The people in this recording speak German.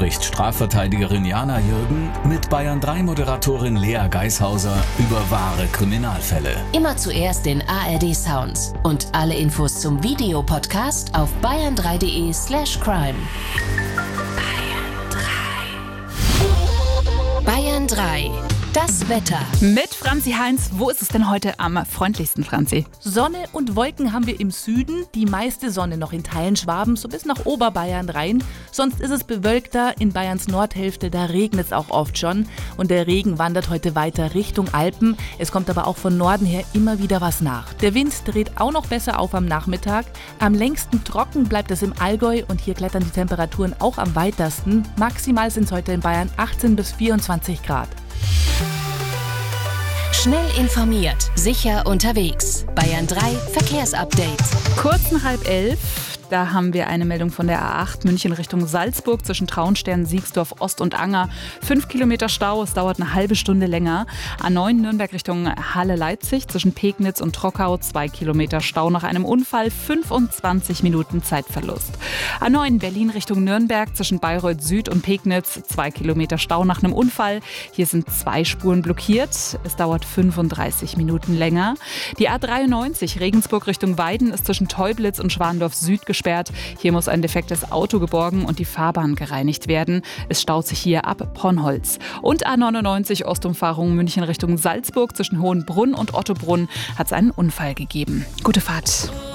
spricht Strafverteidigerin Jana Jürgen mit Bayern3-Moderatorin Lea Geishauser über wahre Kriminalfälle. Immer zuerst den ARD-Sounds und alle Infos zum Videopodcast auf bayern3.de/crime. Bayern 3. Das Wetter. Mit Franzi Heinz. Wo ist es denn heute am freundlichsten, Franzi? Sonne und Wolken haben wir im Süden, die meiste Sonne noch in Teilen Schwaben, so bis nach Oberbayern rein. Sonst ist es bewölkter, in Bayerns Nordhälfte, da regnet es auch oft schon. Und der Regen wandert heute weiter Richtung Alpen. Es kommt aber auch von Norden her immer wieder was nach. Der Wind dreht auch noch besser auf am Nachmittag. Am längsten trocken bleibt es im Allgäu und hier klettern die Temperaturen auch am weitesten. Maximal sind es heute in Bayern 18 bis 24 Grad. Schnell informiert, sicher unterwegs. Bayern 3 Verkehrsupdate. Kurz nach 10:30. Da haben wir eine Meldung von der A8 München Richtung Salzburg zwischen Traunstein, Siegsdorf, Ost und Anger. 5 Kilometer Stau, es dauert eine halbe Stunde länger. A9 Nürnberg Richtung Halle-Leipzig zwischen Pegnitz und Trockau. 2 Kilometer Stau nach einem Unfall, 25 Minuten Zeitverlust. A9 Berlin Richtung Nürnberg zwischen Bayreuth Süd und Pegnitz. 2 Kilometer Stau nach einem Unfall. Hier sind 2 Spuren blockiert. Es dauert 35 Minuten länger. Die A93 Regensburg Richtung Weiden ist zwischen Teublitz und Schwandorf Süd gesperrt. Hier muss ein defektes Auto geborgen und die Fahrbahn gereinigt werden. Es staut sich hier ab Ponnholz. Und A99 Ostumfahrung München Richtung Salzburg zwischen Hohenbrunn und Ottobrunn hat es einen Unfall gegeben. Gute Fahrt.